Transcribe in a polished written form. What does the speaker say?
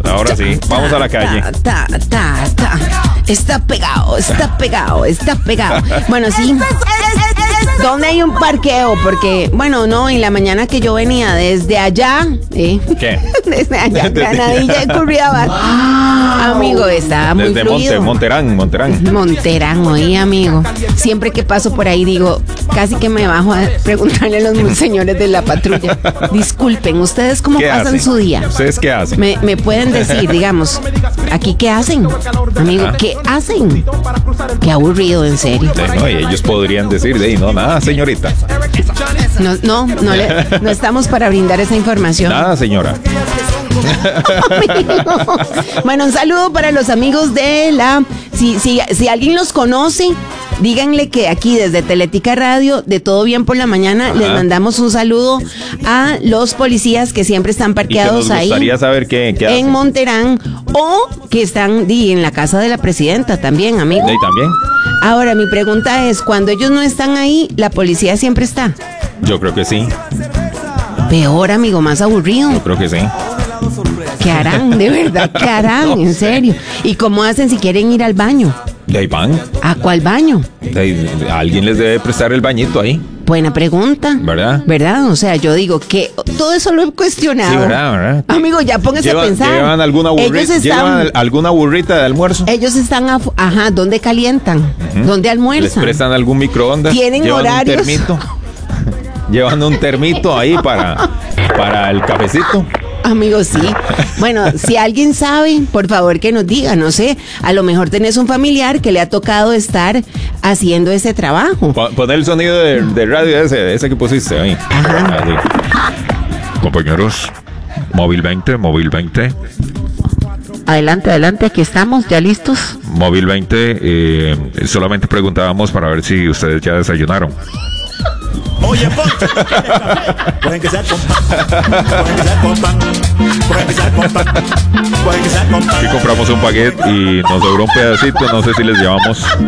Ahora sí, vamos a la calle. Está pegado. Bueno, sí. ¿Dónde hay un parqueo? Porque, bueno, no, en la mañana que yo venía desde allá, ¿Qué? Desde allá, Granadilla y Curriabat. Amigo, estaba muy desde fluido. Monterán, oí, amigo. Siempre que paso por ahí digo, casi que me bajo a preguntarle a los señores de la patrulla. Disculpen, ¿ustedes cómo pasan hacen? su día? ¿Ustedes qué hacen? Me pueden decir, digamos, ¿aquí qué hacen? Amigo, ¿qué hacen? Qué aburrido, en serio. No, y ellos podrían decir, no, nada, señorita. No estamos para brindar esa información. Nada, señora. Bueno, un saludo para los amigos de la... Si alguien los conoce, díganle que aquí desde Teletica Radio, de Todo Bien por la Mañana, les mandamos un saludo a los policías que siempre están parqueados ahí. Nos gustaría saber qué hacen. En Monterán, o que están en la casa de la presidenta también, amigo. ¿Y también? Ahora, mi pregunta es, cuando ellos no están ahí, ¿la policía siempre está? Yo creo que sí. Peor, amigo, más aburrido. Yo creo que sí. ¿Qué harán? De verdad, ¿qué harán? No en sé. serio. ¿Y cómo hacen si quieren ir al baño? De ahí van. ¿A cuál baño? Alguien les debe prestar el bañito ahí. Buena pregunta. ¿Verdad? O sea, yo digo que todo eso lo he cuestionado. Sí, ¿verdad? Amigo, ya póngase a pensar. ¿Llevan alguna burrita de almuerzo? Ellos están, ¿dónde calientan? ¿Dónde almuerzan? ¿Les prestan algún microondas? ¿Tienen horarios? Un termito. Llevan un termito ahí para el cafecito. Amigo, sí. Bueno, si alguien sabe, por favor que nos diga, no sé, a lo mejor tenés un familiar que le ha tocado estar haciendo ese trabajo. Poner el sonido de radio ese que pusiste ahí. Ajá. Compañeros, móvil 20. Adelante, aquí estamos, ya listos. Móvil 20, solamente preguntábamos para ver si ustedes ya desayunaron. Oye, Poncho, pueden que sea con pan, pueden que sea con pan, pueden que sea con pan, pueden que sea con pan. Aquí compramos un paquete y nos sobró un pedacito, no sé si les llevamos